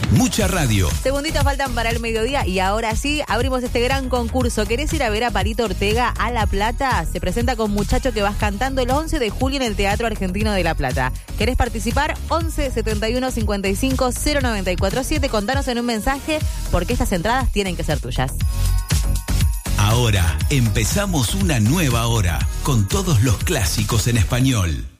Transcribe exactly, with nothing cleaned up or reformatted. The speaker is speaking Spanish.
Mucha radio. Segunditos faltan para el mediodía y ahora sí, abrimos este gran concurso. ¿Querés ir a ver a Palito Ortega a La Plata? Se presenta con Muchacho que vas cantando el once de julio en el Teatro Argentino de La Plata. ¿Querés participar? once setenta y uno cincuenta y cinco cero noventa y cuatro siete. Contanos en un mensaje porque estas entradas tienen que ser tuyas. Ahora empezamos una nueva hora con todos los clásicos en español.